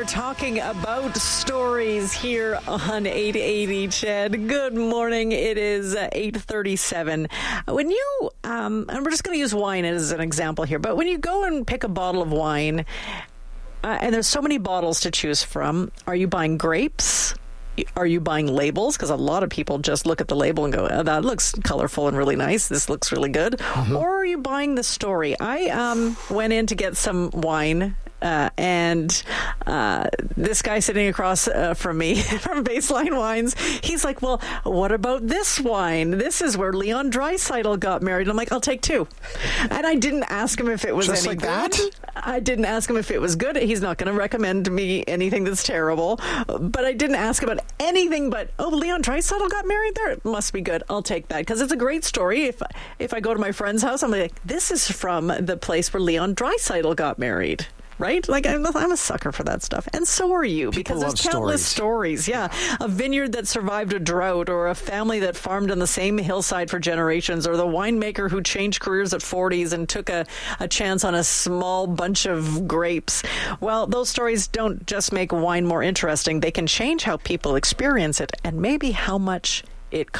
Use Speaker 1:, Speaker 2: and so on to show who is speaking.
Speaker 1: talking about stories here on 880 CHED. Good morning. It is 8:37. When you, and we're just going to use wine as an example here, but when you go and pick a bottle of wine, and there's so many bottles to choose from, are you buying grapes? Are you buying labels? Because a lot of people just look at the label and go, oh, that looks colorful and really nice. This looks really good. Mm-hmm. Or are you buying the story? I went in to get some wine. And this guy sitting across from me from Baseline Wines, he's like, well, what about this wine? This is where Leon Draisaitl got married. And I'm like, I'll take two. And I didn't ask him if it was
Speaker 2: just
Speaker 1: any
Speaker 2: like
Speaker 1: good.
Speaker 2: That?
Speaker 1: I didn't ask him if it was good. He's not going to recommend me anything that's terrible. But I didn't ask about anything but, oh, Leon Draisaitl got married there? It must be good. I'll take that. Because it's a great story. If I go to my friend's house, I'm like, this is from the place where Leon Draisaitl got married. Right? Like, I'm a sucker for that stuff. And so are you.
Speaker 2: People
Speaker 1: because there's countless stories. Yeah. A vineyard that survived a drought, or a family that farmed on the same hillside for generations, or the winemaker who changed careers at 40s and took a chance on a small bunch of grapes. Well, those stories don't just make wine more interesting. They can change how people experience it and maybe how much it costs.